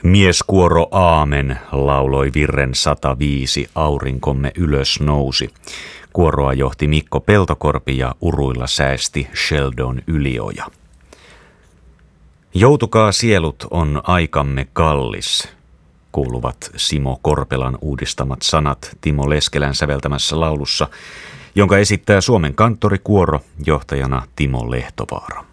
Mieskuoro Aamen lauloi virren 105, aurinkomme ylös nousi. Kuoroa johti Mikko Peltokorpi ja uruilla säästi Sheldon Ylioja. Joutukaa sielut on aikamme kallis, kuuluvat Simo Korpelan uudistamat sanat Timo Leskelän säveltämässä laulussa, jonka esittää Suomen kanttorikuoro johtajana Timo Lehtovaara.